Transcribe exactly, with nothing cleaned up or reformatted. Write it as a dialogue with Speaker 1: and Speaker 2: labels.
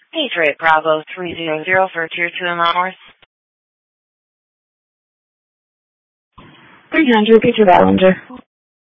Speaker 1: Patriot Bravo three zero zero for Tier two and North.
Speaker 2: three hundred, Patriot Ballinger.